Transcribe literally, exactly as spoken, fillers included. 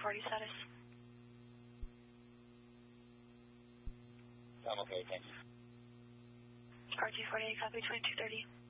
forty status. I'm okay, thanks. R two forty-eight, copy twenty-two thirty.